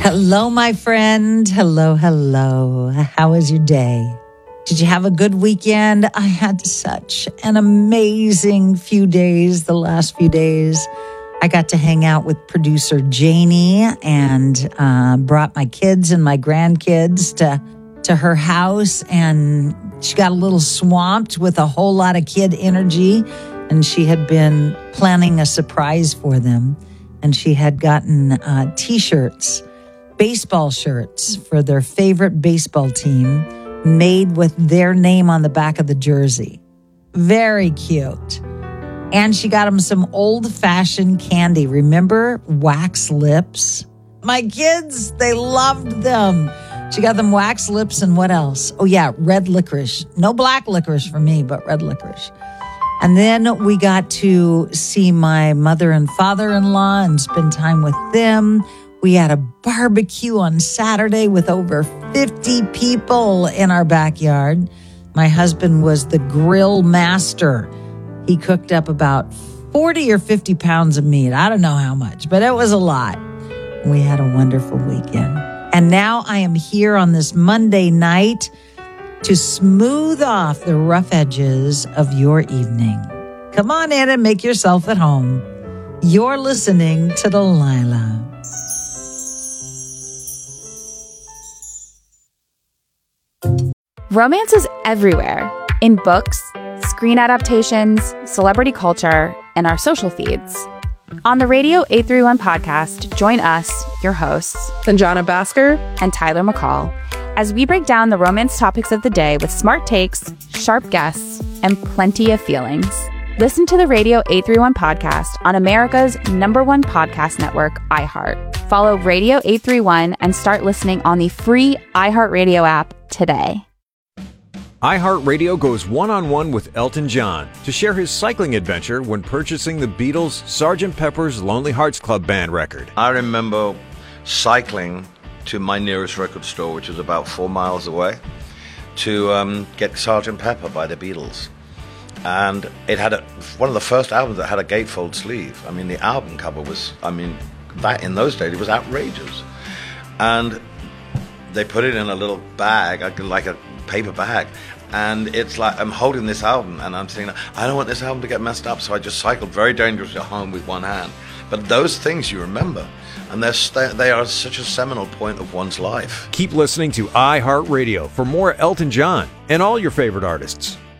Hello, my friend. Hello, hello. How was your day? Did you have a good weekend? I had such an amazing few days, the last few days. I got to hang out with producer Janie and brought my kids and my grandkids to her house. And she got a little swamped with a whole lot of kid energy. And she had been planning a surprise for them. And she had gotten T-shirts, baseball shirts for their favorite baseball team made with their name on the back of the jersey. Very cute. And she got them some old-fashioned candy. Remember wax lips? My kids, they loved them. She got them wax lips and what else? Oh, yeah, red licorice. No black licorice for me, but red licorice. And then we got to see my mother and father-in-law and spend time with them. We had a barbecue on Saturday with over 50 people in our backyard. My husband was the grill master. He cooked up about 40 or 50 pounds of meat. I don't know how much, but it was a lot. We had a wonderful weekend. And now I am here on this Monday night to smooth off the rough edges of your evening. Come on in and make yourself at home. You're listening to Delilah. Romance is everywhere, in books, screen adaptations, celebrity culture, and our social feeds. On the Radio 831 podcast, join us, your hosts, Sanjana Bhaskar and Tyler McCall, as we break down the romance topics of the day with smart takes, sharp guests, and plenty of feelings. Listen to the Radio 831 podcast on America's #1 podcast network, iHeart. Follow Radio 831 and start listening on the free iHeartRadio app today. iHeartRadio goes one-on-one with Elton John to share his cycling adventure when purchasing the Beatles' Sgt. Pepper's Lonely Hearts Club Band record. I remember cycling to my nearest record store, which was about 4 miles away, to get Sgt. Pepper by the Beatles. And it had one of the first albums that had a gatefold sleeve. I mean, the album cover was, that in those days, it was outrageous. And they put it in a little bag, like a paper bag. And it's like I'm holding this album and I'm thinking, I don't want this album to get messed up. So I just cycled very dangerously home with one hand. But those things you remember. And they are such a seminal point of one's life. Keep listening to iHeartRadio for more Elton John and all your favorite artists.